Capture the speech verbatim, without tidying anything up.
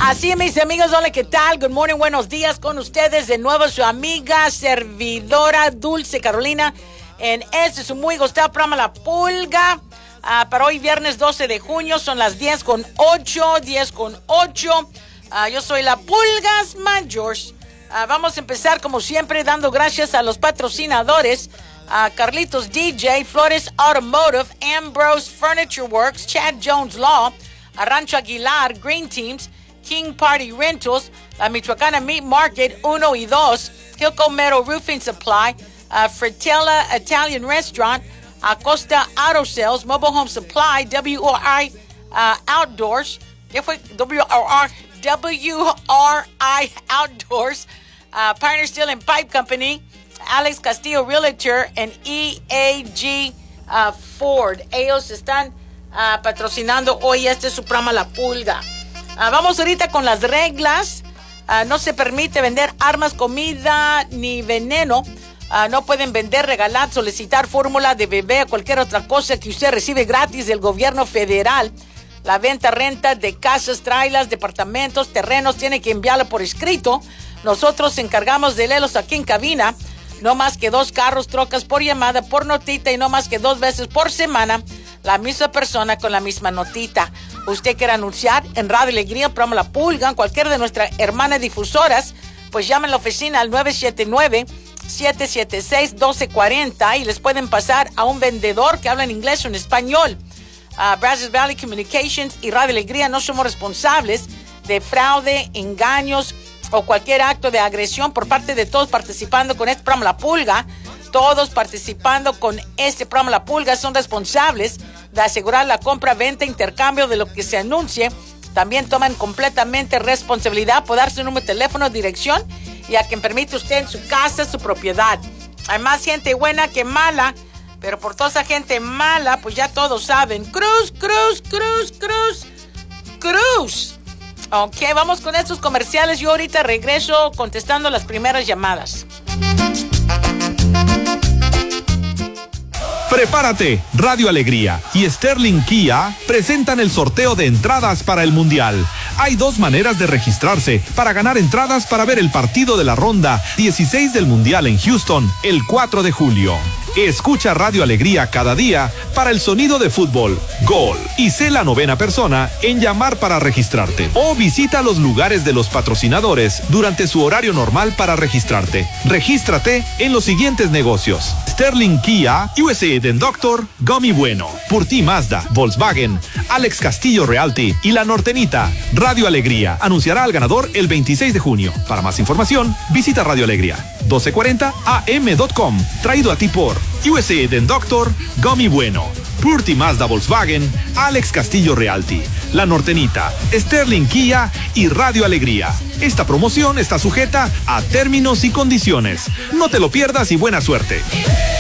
Así, mis amigos, hola, ¿qué tal? Good morning, buenos días con ustedes. De nuevo su amiga, servidora Dulce Carolina. En este su muy gustado programa La Pulga. Uh, para hoy, viernes doce de junio, son las diez con ocho, diez con ocho. Uh, yo soy La Pulgas Mayors. Uh, vamos a empezar, como siempre, dando gracias a los patrocinadores. Uh, Carlitos D J, Flores Automotive, Ambrose Furniture Works, Chad Jones Law, Rancho Aguilar, Green Teams, King Party Rentals, La Michoacana Meat Market uno y dos, Hilco Metal Roofing Supply, uh, Fratella Italian Restaurant, Acosta Auto Sales, Mobile Home Supply, W R I uh, Outdoors, ¿qué fue? W R I, W R I Outdoors, uh, Pioneer Steel and Pipe Company, Alex Castillo Realtor, and E A G uh, Ford. Ellos están uh, patrocinando hoy este su programa La Pulga. Uh, vamos ahorita con las reglas. Uh, no se permite vender armas, comida ni veneno. Uh, no pueden vender, regalar, solicitar fórmula de bebé o cualquier otra cosa que usted recibe gratis del gobierno federal. La venta, renta de casas, trailers, departamentos, terrenos, tiene que enviarlo por escrito. Nosotros se encargamos de leerlos aquí en cabina. No más que dos carros, trocas por llamada, por notita, y no más que dos veces por semana, la misma persona con la misma notita. Usted quiere anunciar en Radio Alegría, programa La Pulga, en cualquier de nuestras hermanas difusoras, pues llame a la oficina al nueve siete nueve, siete siete seis, uno dos cuatro cero y les pueden pasar a un vendedor que habla en inglés o en español. Uh, Brazos Valley Communications y Radio Alegría no somos responsables de fraude, engaños o cualquier acto de agresión por parte de todos participando con este programa La Pulga. Todos participando con este programa La Pulga son responsables de asegurar la compra, venta, intercambio de lo que se anuncie. También toman completamente responsabilidad por dar su número de teléfono, dirección y a quien permite usted en su casa, su propiedad. Hay más gente buena que mala, pero por toda esa gente mala, pues ya todos saben. Cruz, cruz, cruz, cruz, cruz. Ok, vamos con estos comerciales. Yo ahorita regreso contestando las primeras llamadas. Prepárate, Radio Alegría y Sterling Kia presentan el sorteo de entradas para el Mundial. Hay dos maneras de registrarse para ganar entradas para ver el partido de la ronda dieciséis del Mundial en Houston el cuatro de julio. Escucha Radio Alegría cada día para el sonido de fútbol, gol, y sé la novena persona en llamar para registrarte. O visita los lugares de los patrocinadores durante su horario normal para registrarte. Regístrate en los siguientes negocios: Sterling Kia, U S A Den Doctor, Gummy Bueno, Purti Mazda, Volkswagen, Alex Castillo Realty y La Nortenita. Radio Alegría anunciará al ganador el veintiséis de junio. Para más información, visita Radio Alegría doce cuarenta a m punto com. Traído a ti por U S A Den Doctor, Gummy Bueno, Purti Mazda Volkswagen, Alex Castillo Realty, La Nortenita, Sterling Kia y Radio Alegría. Esta promoción está sujeta a términos y condiciones. No te lo pierdas y buena suerte.